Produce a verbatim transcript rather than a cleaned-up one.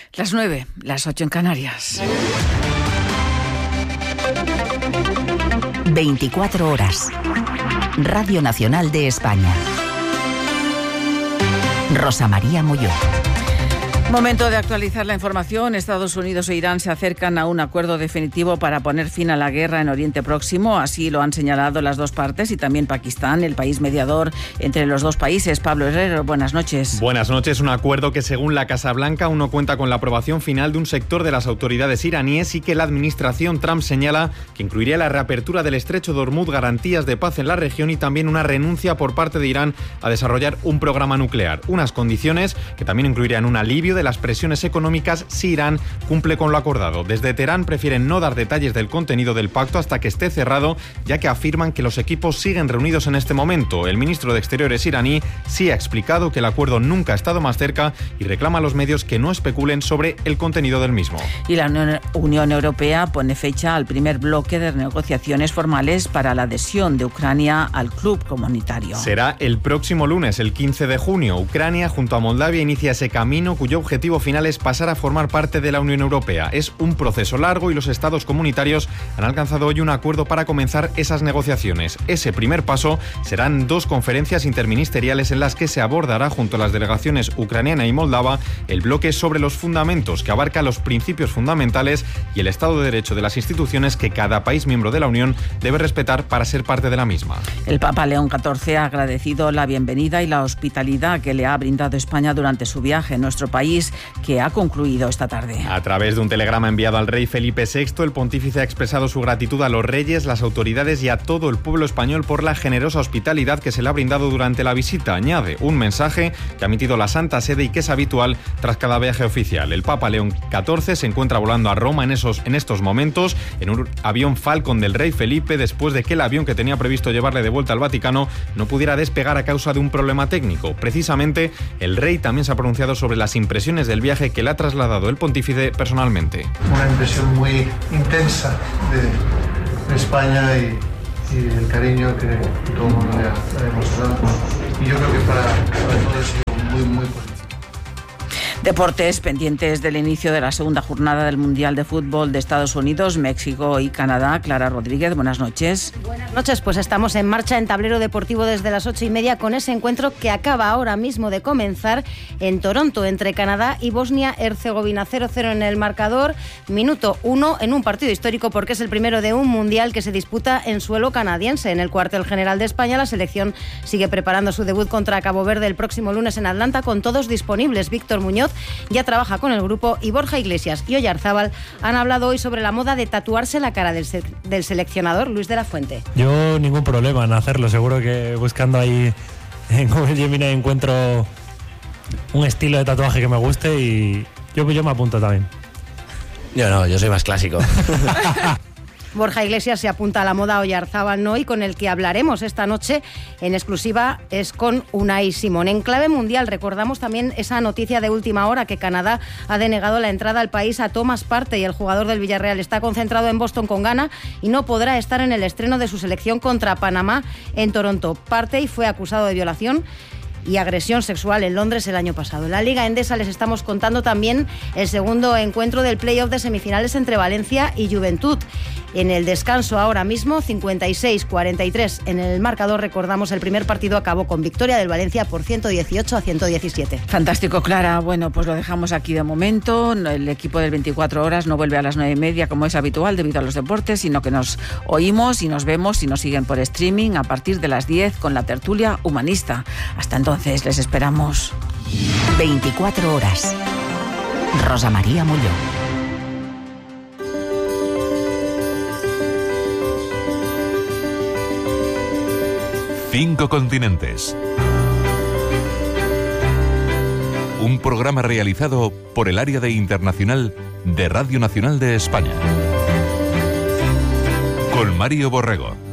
Las nueve, las ocho en Canarias. veinticuatro horas. Radio Nacional de España. Rosa María Molló. Momento de actualizar la información. Estados Unidos e Irán se acercan a un acuerdo definitivo para poner fin a la guerra en Oriente Próximo. Así lo han señalado las dos partes y también Pakistán, el país mediador entre los dos países. Pablo Herrero, buenas noches. Buenas noches. Un acuerdo que, según la Casa Blanca, aún no cuenta con la aprobación final de un sector de las autoridades iraníes y que la administración Trump señala que incluiría la reapertura del estrecho de Hormuz, garantías de paz en la región y también una renuncia por parte de Irán a desarrollar un programa nuclear. Unas condiciones que también incluirían un alivio de las presiones económicas si Irán cumple con lo acordado. Desde Teherán prefieren no dar detalles del contenido del pacto hasta que esté cerrado, ya que afirman que los equipos siguen reunidos en este momento. El ministro de Exteriores iraní sí ha explicado que el acuerdo nunca ha estado más cerca y reclama a los medios que no especulen sobre el contenido del mismo. Y la Unión Europea pone fecha al primer bloque de negociaciones formales para la adhesión de Ucrania al club comunitario. Será el próximo lunes, el quince de junio. Ucrania, junto a Moldavia, inicia ese camino cuyo objetivo final es pasar a formar parte de la Unión Europea. Es un proceso largo y los estados comunitarios han alcanzado hoy un acuerdo para comenzar esas negociaciones. Ese primer paso serán dos conferencias interministeriales en las que se abordará junto a las delegaciones ucraniana y moldava el bloque sobre los fundamentos, que abarca los principios fundamentales y el Estado de Derecho de las instituciones que cada país miembro de la Unión debe respetar para ser parte de la misma. El Papa León catorce ha agradecido la bienvenida y la hospitalidad que le ha brindado España durante su viaje en nuestro país, que ha concluido esta tarde. A través de un telegrama enviado al rey Felipe sexto, el pontífice ha expresado su gratitud a los reyes, las autoridades y a todo el pueblo español por la generosa hospitalidad que se le ha brindado durante la visita. Añade un mensaje que ha emitido la Santa Sede y que es habitual tras cada viaje oficial. El Papa León catorce se encuentra volando a Roma en, esos, en estos momentos en un avión Falcon del rey Felipe, después de que el avión que tenía previsto llevarle de vuelta al Vaticano no pudiera despegar a causa de un problema técnico. Precisamente, el rey también se ha pronunciado sobre las impresiones del viaje que le ha trasladado el pontífice personalmente. Una impresión muy intensa de, de España y, y el cariño que todo el mundo le ha, le ha demostrado. Y yo creo que para, para todos ha sido muy, muy positivo. Deportes, pendientes del inicio de la segunda jornada del Mundial de Fútbol de Estados Unidos, México y Canadá. Clara Rodríguez, buenas noches. Buenas noches, pues estamos en marcha en Tablero Deportivo desde las ocho y media con ese encuentro que acaba ahora mismo de comenzar en Toronto entre Canadá y Bosnia-Herzegovina. cero cero en el marcador, minuto uno en un partido histórico porque es el primero de un Mundial que se disputa en suelo canadiense. En el cuartel general de España, la selección sigue preparando su debut contra Cabo Verde el próximo lunes en Atlanta, con todos disponibles. Víctor Muñoz ya trabaja con el grupo y Borja Iglesias y Oyarzábal han hablado hoy sobre la moda de tatuarse la cara del, se- del seleccionador Luis de la Fuente. Yo ningún problema en hacerlo, seguro que buscando ahí en Google Gemini encuentro un estilo de tatuaje que me guste y yo, yo me apunto también. Yo no, yo soy más clásico. Borja Iglesias se apunta a la moda Oyarzábal no, y con el que hablaremos esta noche en exclusiva es con Unai Simón. En clave mundial recordamos también esa noticia de última hora que Canadá ha denegado la entrada al país a Thomas Partey. El jugador del Villarreal está concentrado en Boston con Ghana y no podrá estar en el estreno de su selección contra Panamá en Toronto. Partey fue acusado de violación y agresión sexual en Londres el año pasado. En la Liga Endesa les estamos contando también el segundo encuentro del play-off de semifinales entre Valencia y Juventud. En el descanso ahora mismo, cincuenta y seis cuarenta y tres en el marcador. Recordamos, el primer partido acabó con victoria del Valencia por ciento dieciocho a ciento diecisiete. Fantástico, Clara. Bueno, pues lo dejamos aquí de momento. El equipo del veinticuatro horas no vuelve a las nueve y media como es habitual debido a los deportes, sino que nos oímos y nos vemos y nos siguen por streaming a partir de las diez con la tertulia humanista. Hasta entonces, les esperamos. veinticuatro horas. Rosa María Molló. Cinco continentes. Un programa realizado por el área de internacional de Radio Nacional de España. Con Mario Borrego.